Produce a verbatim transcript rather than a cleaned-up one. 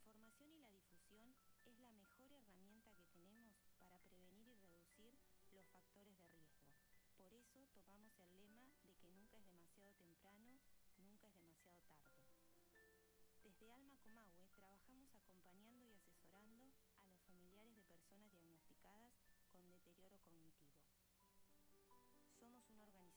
información y la difusión es la mejor herramienta que tenemos para prevenir y reducir los factores de riesgo. Por eso tomamos el lema de que nunca es demasiado temprano, nunca es demasiado tarde. Desde Alma Comahue trabajamos acompañando y asesorando a los familiares de personas diagnosticadas con deterioro cognitivo. Somos una organización